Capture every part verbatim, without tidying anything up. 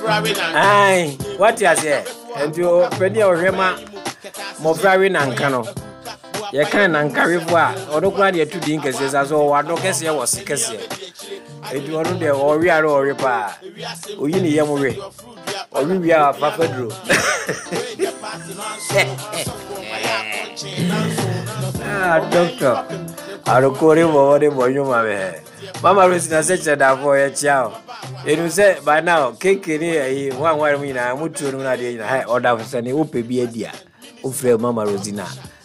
Aye, what you say? And you penny or rema Mofrawi Nankano. You can't ancarriva or no quantity to dinkers as all what no cassia was cassia. It was the Oriar or repa. Uyini Yamuri. Or we are Papa Drew. Ah, doctor. I'll call him over the boy, Mama Rosina said that for a child. You say by now, cake in here, one while we now, Mutu, order for Sunny, Upe be a dear. Ufre Mama Rosina.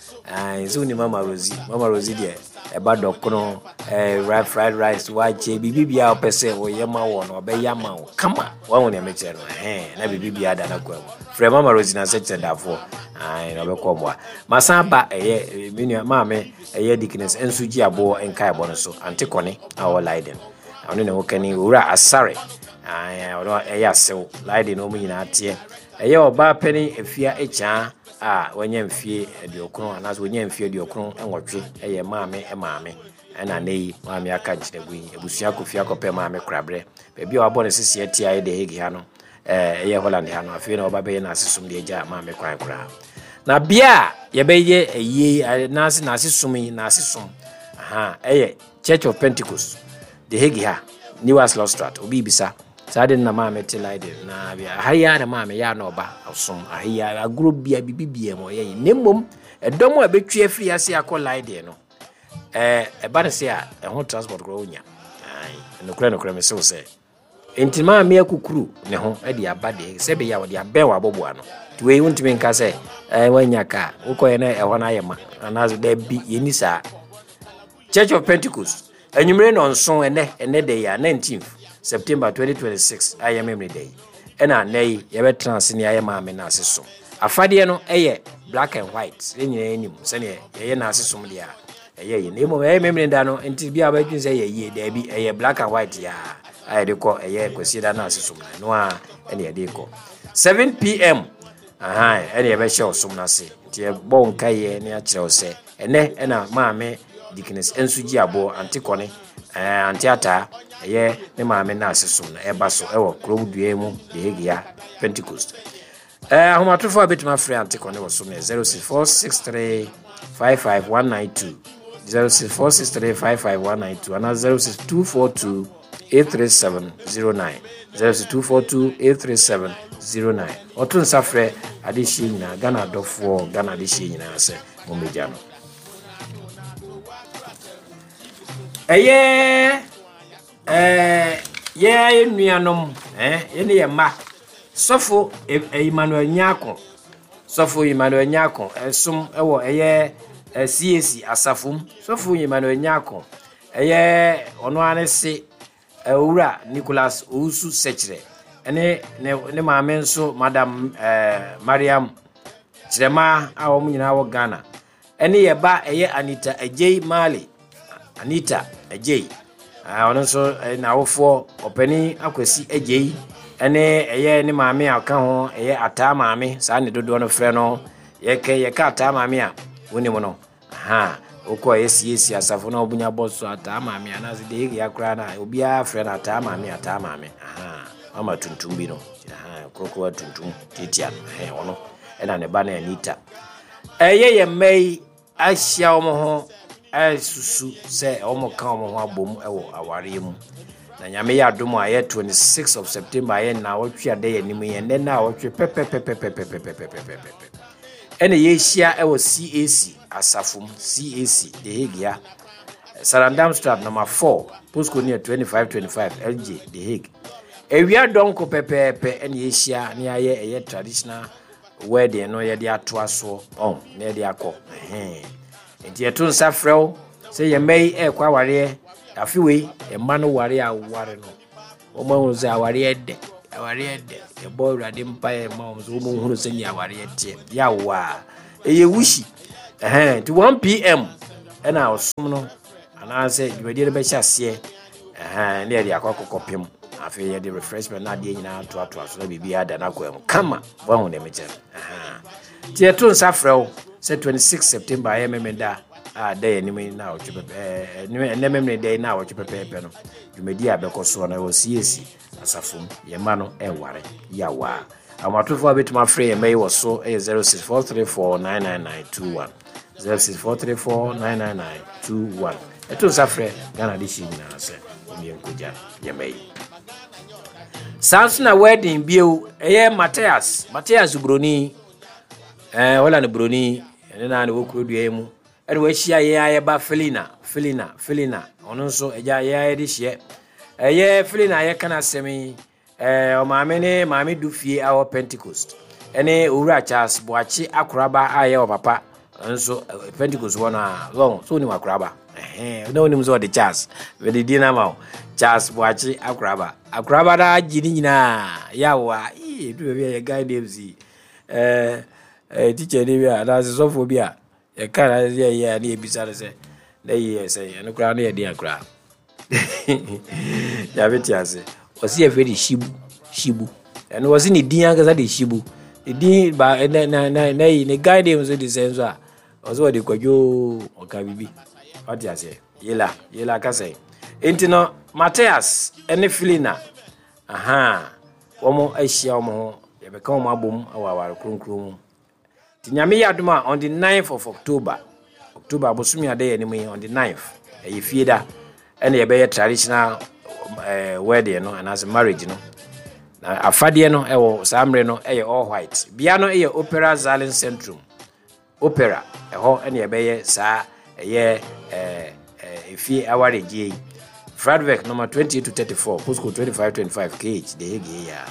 And soon Mama Rosie, Mama Rosie, dear. A bad docono, a ripe fried rice, white chay, bibi out per se, or Yama one, or Bayama. Come on, one when I make it, and I be bibi at an aqua. Fre Mama Rosina said that for. I know Comwa. Masaba, a year, Minia Mammy, a year dickness, and Sugia Bo and Kaibonoso, Anticone, our Leiden. I don't know can you ra a sorry. I know a yasso, Leiden, no mean at ye. A year bar penny, if fear a cha, ah, when you fear the ocron, and as when you fear the ocron and watch it, a year mammy, a mammy, and a nay, mammy, I catch the wing, a busiaco fiaco per mammy crabre, baby, our bonus is here, the Higiano. Eh ye Holland ha no afi na obabe na asesum de eja ma me kwan kura na bia ye be ye eyi na ase na asesum yi na asesum aha eh Church of Pentecost de hegi ha New Aslo Strat obi bisa sade na ma me tilide na bia ha ya na ma me ya na oba osom ahia agro bia bibibia mo ye nemmom edom a betwe afiri ase akolide no eh e ba ne se a e ho transport gro onya ai no kura no kura me se o se Intima me akukuru ne ho e de abade se be ya wo de aben wa bobo ano ti we untimi nka se eh wanya ka ukoye na e ho na yema anazo da bi yeni sa Church of Pentecost enyumre no nson ene ene de ya nineteenth September twenty twenty-six ayem emre day ena nei ye be trans ni ayema me na aseso afade no eye black and white enyina enim se ne ye na aseso de ya eye ye nemo ayem emre da no enti bia ba twin se ye ye da bi eye black and white ya I decall a year consider Nassum, no, any deco. seven p m. Aha, any ever show some nasi. Dear Bon Kaye near Chelsea, and ne and a mammy, Dickens, and Sugiabo, Anticone, and Theatre, a year, the mammy Nassum, a basso, or Club Duemo, the Hegia, Pentecost. Eh, how much for a bit my friend Anticone was soon zero six four six three five five one nine two, zero six four six three five five one nine two, and zero six two four two. eight three seven zero nine zero two four two eight three seven zero nine Otun Safre adishi na Ghana dofo Ghana adishi na se momejano eye eh ye nuanom eh ye ne ye ma sofo Emmanuel Nyako sofo Emmanuel Nyako esum ewo eye C A C asafum sofo Emmanuel Nyako eye ono anese Ura Nicholas Ousu Sechere ene ne maame nso Madam eh Mariam Chirema a wo nyina wo Ghana ene ye ba eye Anita Ejei Mali Anita Ejei ah ono nso na wofo opani akwasi Ejei ene eye ne maame aka ho eye ata maame sa ne dodo no frɛ no ye ke ye ka ata maame a woni mo no aha Oko esi esi asafo na obunya bosso ata maame anazi de ya kra na obia frɛ na ata maame ata maame aha mama tuntum bi no aha kroko tuntum titia eh ono ena ne ba na Anita eye ye mai ahia omo ho asusu se omo ka omo ho abom ewo aware mu na nyame ya dom a ye twenty-sixth of September ye na wotwe ade ye nim ye ne na wotwe pepepepepepepepepepepepe ene ye hia ewo C A C asafum C A C de Hegia Sarandam Strat number four postcode near twenty-five twenty-five L J de Hague ewia donko pepepe ene ye hia ne aye eye traditional wedding no ye de atoa so on ne de akọ eh enti eto nsa frɛw se ye mai e kwa ware afiwe e ma no ware a ware no o ma hu se aware ede aware ede e boy rade mpa e ma o so mo hu se ni aware ete ya wa eye wushi eh to one p m ena osum no ana se dwede be hyase eh ne de akokopem afi ye de refreshment na de nyina to ato aso na bibia ada na kwam kama wa hu ne meche eh ti eto nsa frɛw se twenty-sixth September I memenda a day ni me na o chepepe ni na me day na o chepepe no dwumadi a bekoso na o siesi asafom ye ma no e ware yawa amatofo abetuma free e mai wo so e zero six four three four nine nine nine two one zero six four three four nine nine nine two one eto safre Ghana dishi na se omi enkoja ye mai Sansuna wedding biu eye Matthias Matthias Broni eh wala ne Broni ene na ne wokurodua mu ene we hia ye aye ba Felina Felina Felina ono nso eja ye aye de hie eye Felina ye kana semi eh o maame ne maame du fie awo Pentecost ene owura Charles Boachi akoraba aye o papa nso Pentecost wona long so ni akoraba eh no ni mzo de Charles we de dina ma Charles Boachi akoraba akoraba da gini nyina yawa eh du be ye guy names eh eh teacher ni bia da so fo bia e kara ye ye na ebisa se na ye se ene kura na ye de akura ya betiase osi e fedi shibu shibu ene osi ni din anga de shibu din ba na na na ne guy names de senso a oso de kwajo okabibi atiase yela yela kase entino Matthias ene Felina aha womo ahia womo ye beka womo abom awaware kronkron tinyame yaduma on the ninth of October October abosumi ade ye ni on the ninth e fieda ene ye be traditional uh, wedding no and as marriage no na afade no e wo samre no e all white bia no e Opera Zalen Centrum Opera e ho ene ye be ye sa ye eh eh fie aware gi Fradbeck number twenty-eight to thirty-four postcode twenty-five twenty-five K H de hege ya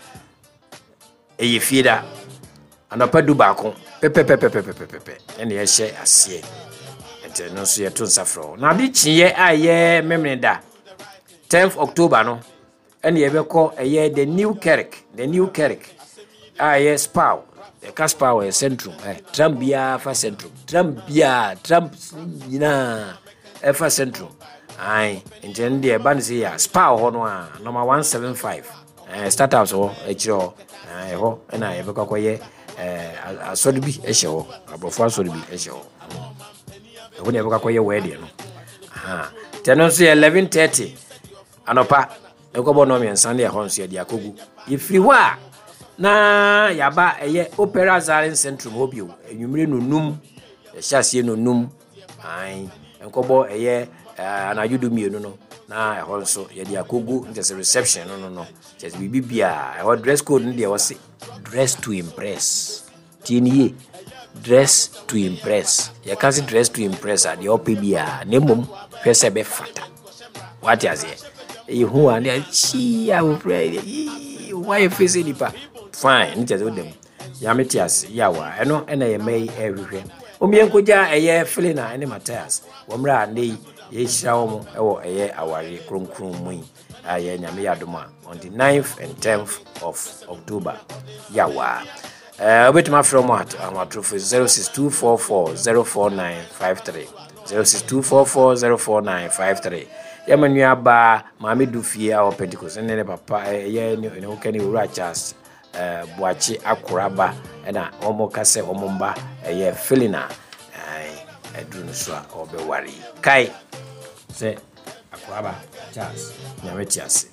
e ye fieda anapa du baako pepe pepe pepe pepe ene ye hye ase ente no so ye to nsafro na bi chiye aye memreda tenth October no ene ye beko eye the new Kerk the new Kerk aye Spau the Caspau e Centrum eh Trambia fa Centrum Trambia Trump ina e fa Centrum ai intende e ban se ya Spau ho no a number one seventy-five eh startups ho e chiro eh ho na ye beko koye eh asodibi ehye ho abofo asodibi ehye ho e woni e beko koye wedding no aha teno so eleven thirty anopa e ko bono mi ensan de ho nso ye dia kogu ifiri ho a na yaba eye Opera Zalen Centrum hobio enwumire nonum e hyasie nonum ai enkobo eye anajudu mienu no na e ho nso ye dia kogu into reception no no no just bibia e ho dress code ndi e wose dress to impress tinie dress to impress ye kasi dress to impress ade opebia nemom hwese be fata what is it e hu an e chi a pray why face nipa fine nje do dem ya metias yawa eno ena ye mai ehwehwe omienkoja eye Felina ene Matthias womra nei ye hira wo ewo eye aware kronkron mu aye nyame yadoma on the ninth and tenth of October yawa eh obetuma from what amatrofo zero six two four four zero four nine five three zero six two four four zero four nine five three yamanu aba maame du fie a Pentecost ne papa ye ne wo kani owura Charles eh Boachi akoraba na omo kase omo mba ye Felina ai edunu so a obewari kai se akoraba Charles nyametiase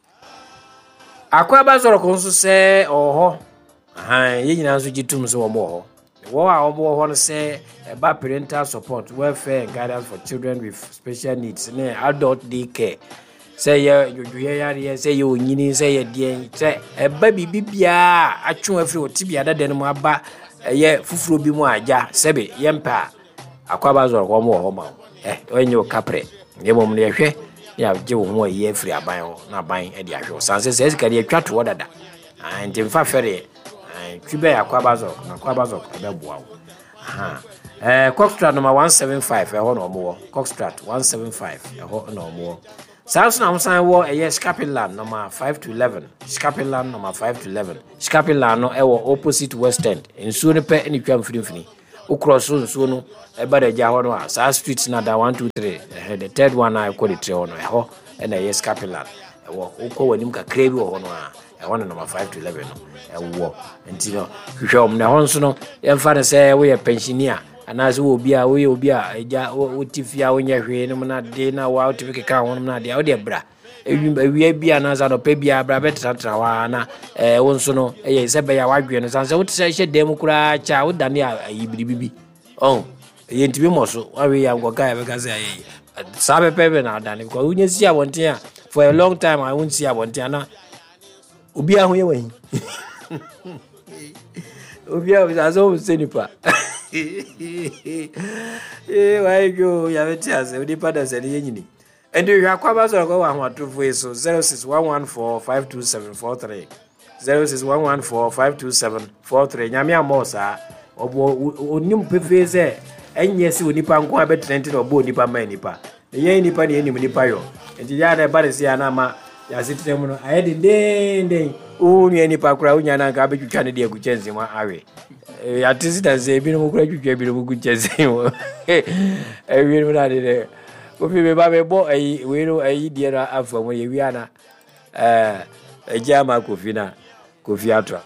akoraba zoro konso se oho aha ye nyina so gitum so omo ho wo a omo ho no se ba parental support welfare and guidance for children with special needs ne adult daycare say ye jojoye yare say ye onyini say ye de say e ba bibia atwo afri otibia dade no aba ye fufuro bi mu aja sebe ye mpa akwaba zoro ko mo ho ma eh onye o kapre ye mom ne hwe ya je wo ho ye afri aban ho na aban e de ahwe sanse se sika de atwa to dada ah nti mfa fere ah twibe akwaba zoro na akwaba zoro e be boa wo aha eh Coxstrat number one seventy-five e ho no mo Coxstrat one seventy-five e ho no mo Samson Amsan wo eye Scapiland number five to eleven Scapiland number five to eleven Scapiland no e wo opposite West End ensuo ne pe ni twam finifini o cross nsuo no e ba da ja ho no a sa street na da one two three eh the third one I call it ho no e ho e na eye Scapiland e wo ukọ wanim ka krebi ho no a e ho no number five to eleven no e wo enti no hwehwe om na ho nso no ye mfa ne se wo ye pensioner anaso obi a we obi a eja wotifia wonya hwe no na de na wa wotifi ka ho no na de wo de bra ewia bia na za no pe bia bra betratra wa na eh wonso no eh se be ya wadwe no sanse wo tse hye dem kura cha wo dane ayibiribibi oh yentibi moso wa we ya ngoka ya be ka se ayi sabe pepe na dane because unye si abonten a for a long time I won't see abonten na obi a ho ye wan obi a za so senipa eh why go ya betiase odi pada se ye nyini. And you have come as go one two four so zero six one one four five two seven four three zero six one one four five two seven four three. Nyame amosa obo onim pefe se enye si onipa nko abetrenti obo onipa ma nipa. Ye nipa ne enim nipa yo. Enti ya da bare si ana ma ya sitire mu no ayede den den o nua nipa kura unya na nka abetwitwa ne de aguchenzi ma awe. Ya tisita ze bi no kura twitwa bi no guchenzi mo. Eh wi no na de ofi be ba be bo ayi we no ayi die na afa mo ye wiana eh ejama kofina kofi atwa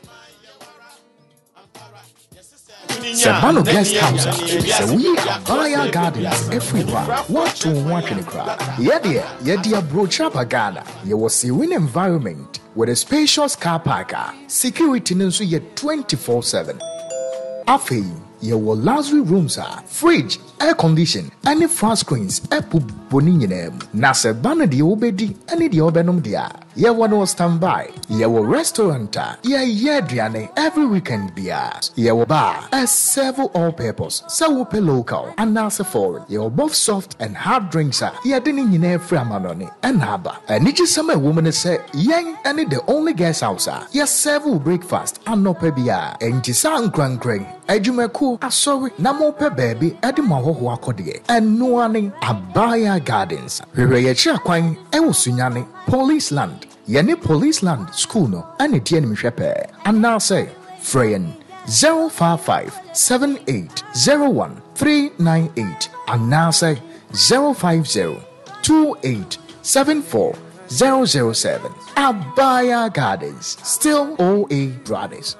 Sabano Guest House, so we Abaya Gardens everywhere. What to watch in the crowd? Yeah, dear, yeah, dear, bro, Chapa Ghana. You will see win environment with a spacious car parker, security nso ye twenty-four seven. Afi, you will luxury rooms are fridge, air condition, any flat screens, apple boni them. Nasa bana di obedi, any di obenum dia. Ye one standby. Ye will restaurant. Ye ye driane every weekend beers. Ye will bar. A several all purpose. So pe local and nasa foreign. Ye will both soft and hard drinks. Ye didn't in every amanoni and haba. And it is some woman say yang any the only guest house. Ye several breakfast and no pe beer. And tisan grand grand. Ejumeku asori namo pe baby edimaho wakodie. And no one Abaya Gardens. We ye chia kwan e usunyane police land. Yeni police land school no and it yen mishepe. And now say Freyen zero five five seven eight zero one three nine eight. And now say zero five zero two eight seven four zero zero seven. Abaya Gardens, still O A Brothers.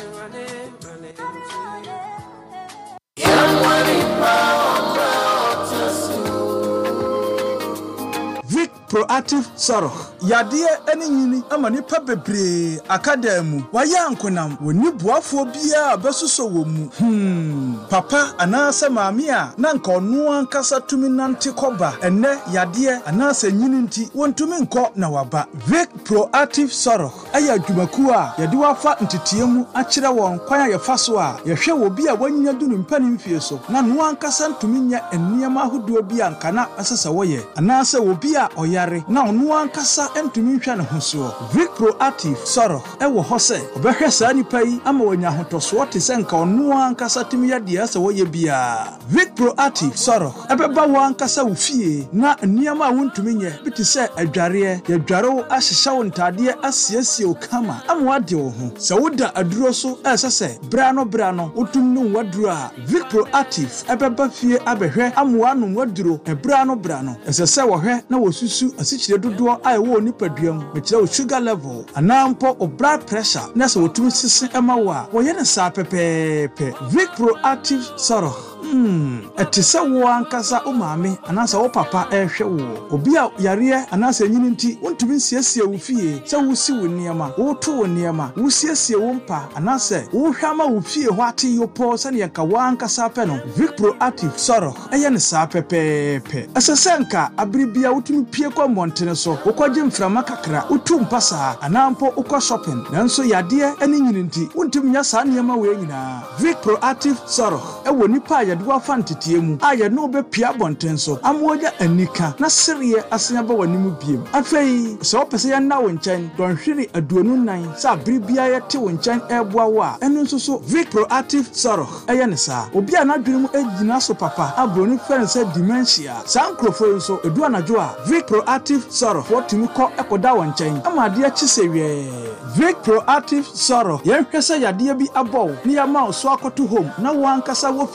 Vic Proactive Sorrow. Yadie eni nyini ama nipa bebre akademu. Waya ankonam woni boafo bia besuso wo mu. Hmm. Papa anase maami a na nka ono ankasa tumi nante koba. Enne yadie anase nyini nti wontumi nko na waba. Vic Proactive Sorrow. Aya adwumaku a yade wafa ntetiemu akire won kwan a yefa so a yehwe wo bia wanyina dunu mpani mfie so. Na no ankasa ntumi nya enniama ahodo bia nkana asesa woye. Anase wo bia oyare na ono ankasa entumi hwa ne hoso. Vic Proactive Sorrow ewo hose obehwe saa nipa yi ama wanya hotoso te se nka ono ankasa tumi yade asa woye bia. Vic Proactive Sorrow ebeba wo ankasa wo fie na nniama wontumi nye biti se adware yadware ahyehya wo ntade asiesie o kama ama wade wo ho. Se woda aduro so esese bra no bra no wotum no waduro a Vic Proactive ebeba fie abehwe ama wanu waduro ebra no bra no esese wo hwe na wo susu asichire dodo a ewo nipaduam mekire wo sugar level anampo o blood pressure na se wotum sisi ema wo a wo ye ne sa pepepe. Vic Proactive Sorrow Hmm, etise wo ankasa o maame anasa wo papa ehwe wo obi a yare anasa nyini nti wontumi siesie wo fie se wo si wo niema wo to wo niema wo siesie wo mpa anasa wo hwama wo fie ho ate yopo se ne ka wo ankasa pe no. Vic Proactive Sorrow eye ne sa pepepe asesenka abribia wotumi pie kwa montene so wokwaje mframa kakra wotum pasa anampo ukwa shopping nanso yade ani nyini nti wontumi nya sa niema we nyina. Vic Proactive Sorrow ewo nipa yade wafa ntetiemu aye no be pia bonten so amwoja anika na serie asenya ba wanimu biem. Afei so opese ya na wonchen don hwiri aduonu nan sa bribia ye te wonchen eboa wa enu nso so. Vic Proactive Sorrow eye ne sa obi a na dwenu ejina so papa abroni fense dementia sankrofo nso edu anajo a Vic Proactive Sorrow wotimi ko ekoda wonchen amade achi sewie. Vic Proactive Sorrow ye hwese yade bi abon ne ya ma so akoto home na wo ankasa wo fiesi ho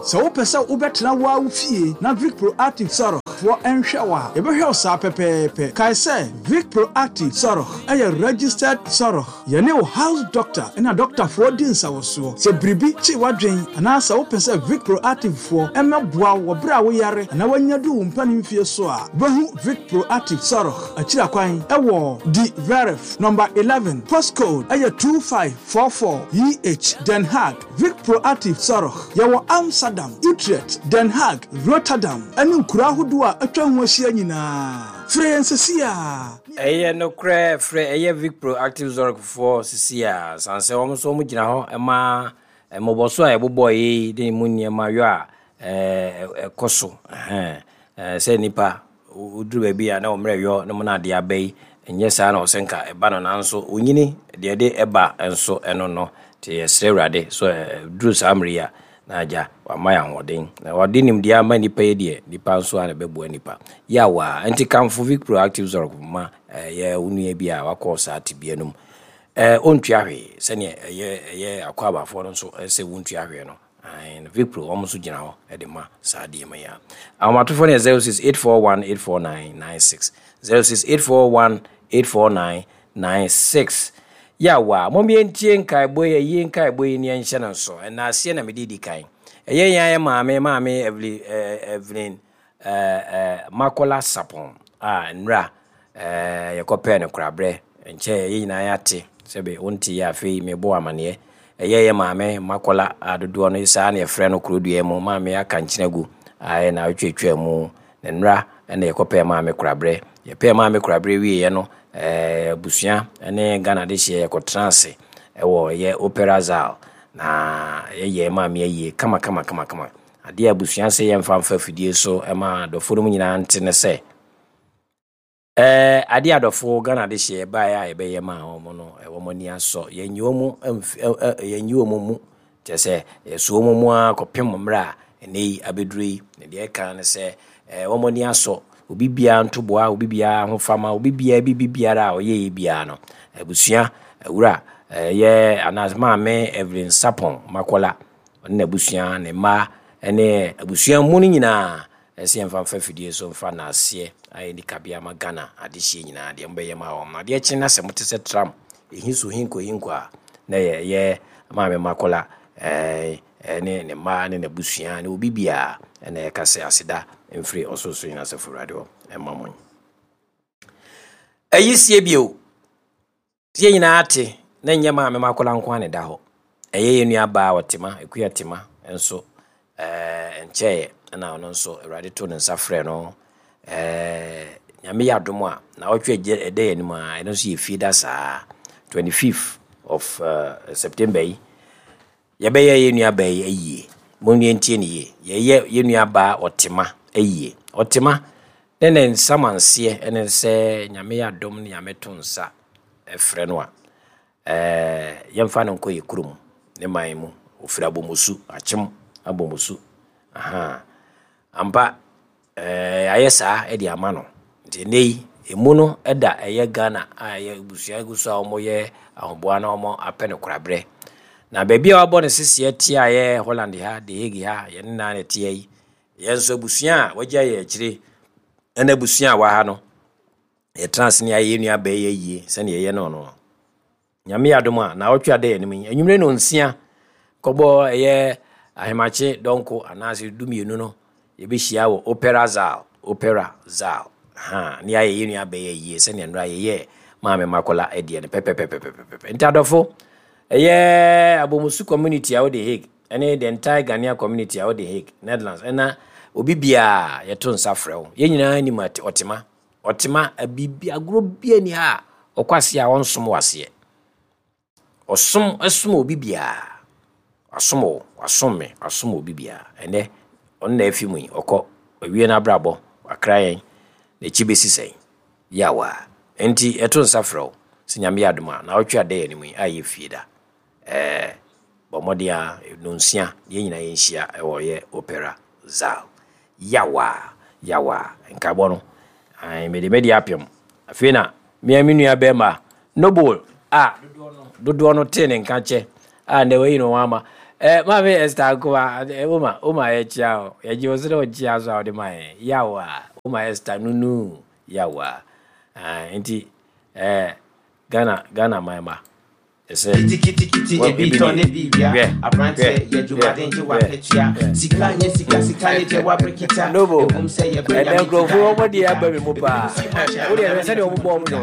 so wo pese wo betena wa wo fie na Vic Proactive Sorrow for enhwe wa e be hwe sa pepepe kai say Vic Proactive Sorrow aya registered Sorrow ye ne wo house doctor na doctor for din sa wo so se bribi chi wadwen ana sa wo pese Vic Proactive for emeboa wo bra wo yare na wanya du wo mpa ne fie so a behu Vic Proactive Sorrow akira kwan e wo di verif number eleven postcode aya two five four four E H Den Haag. Vic Proactive Sorrow ye wo Amsterdam, Utrecht, Den Haag, Rotterdam anu kura hodo a atwa ho ahia nyina Francesia eye no kra frɛ eye Vic Proactive Sorrow for Sisia sanse wɔn so mu gyina hɔ ɛma ɛmɔbɔso a ɛbobɔ yi de mu niema yo a eh ɛkɔso eh sɛ nipa uduru ba bi a na wɔmrɛ yo na mu na de abai enye saa na osenka eba no nanso onyini de de eba enso eno no te yesrewrade so duru samria na aja wa maya hoden na wode nim dia ma nipa ye de nipa nso ana bebu nipa ya wa anti kamfo Vic Proactive Sorrow ma ye unue bia wakɔ saa tibia num eh ontua hwe se ne ye ye akwaba fo no so se wontua hwe no and Vic Pro almost gina ho e de ma saa de ma ya amatofo ne zero six eight four one eight four nine nine six zero six eight four one eight four nine nine six yawa mombi ntie nkai boye yi nkai boye ni enhye no so na asie na medidi kan eye yan ya maame maame Evelyn Evelyn eh eh Makola Sapon ah nra eh yekope ne krabre enche ye nyina ya te sebe wonti ya fe me bo amane eye ye maame Makola adodo no isa na ye frɛ no krodue mu maame aka nkyinagu ai na atwetwa mu nra na yekope maame krabre ye pe maame krabre wie ye no eh busua ene Ghana de hye ko trance ewo ye Opera Zal na ye ye ma me ye kama kama kama kama ade abusua se ye mfa mfa fidie so e ma dofo mu nyina nte ne se eh ade adofo Ghana de hye ba ya e be ye ma ho no e wo mani aso ye nyomu ye nyomu mu te se ye so mu mu akopem mra ene abeduri ne de ka ne se e wo mani aso obi bia ntoboa obi bia ho fama obi bia bibi biara oye bia no abusua awura ye anazma me Evelyn Sapon Makola na abusua ne ma ene abusua mu ni nyina ese mfa mfa fidie so mfa na ase ayi ni kabia magana adehye nyina de mbeye ma wo ma de chi na se mutese tram ehinso hinko hinko a na ye ye ma me Makola eh ene ne ma ne abusua ne obi bia ene kase asida mfiri ososo ina se radio emamon ayisie bio tie nyina ate na nyema me Makola nko ane da ho eye yenu aba wotima ekuya tema enso eh enche na ono nso radio to nsa frɛ no eh nyame yadom a na otwe ede yenu ma eno so ye fida saa twenty-fifth of uh, September yi ye be ye yenu aba yi ayi monye ntie ne ye ye yenu aba otima ayi otima nene nsamanse ene se nyame yadom ne nyame to nsa efrɛ no a eh yemfa no nkoye kurum ne man mu ofira bomusu achim abomusu aha amba eh ayesa e di amano de nei emu no eda eye Ghana aye busua gusu a omoye ahoboa na omo apene krabre na baabi a wabɔ ne sisi tie aye Holland ha de hegi ha ye nna ne tie yi yenso busua wagya ye akire ena busua wa ha no ye trans ne aye nua ba ye yie se ne ye no no nyame yadom a na otwa da enim enwumre no nsia kɔbɔ eye ahemache donko anase dumienu no ye be hia wo Opera Zal Opera Zal ha ne aye ye nua ba ye yie se ne nra ye ye maame Makola edie ne pepepepepepe ntadofo eye abomusu community a wo de Hague ene the entire Ghanaian community a wo de Hague Netherlands ena obi bia ye to nsa frɛw ye nyina ni mate otima otima abibi agro bia ni ha okwase a wonsom wase osom esom obi bia asom asom me asom obi bia ene on na afi mu okɔ awie na brabo akrayen na chibesi sei yawa enti eto nsa frɛw sinyame yadoma na otwa da ye ni mu aye fieda eh bomodia nonsia ye nyina ye nhia e wo ye Opera Zal yawa yawa nkabo no ai me de media apem afina me aminu ya bema noble ah dodo no tene nkache ah ne we no ama Eh, ma me esta kwa e uma uma e chao. E jiwosere o chia so odi mai. Yawa. Uma esta nunu yawa. Ah, enti eh Ghana Ghana mama. Ese. Kiti kiti kiti e bi tone bibia. Abrante ye jumade nje wa petia. Sika nye sika sika nye je wa brekita. Nobo. E dem grofo omo di aba me mo pa. Wo de se de omo bo mo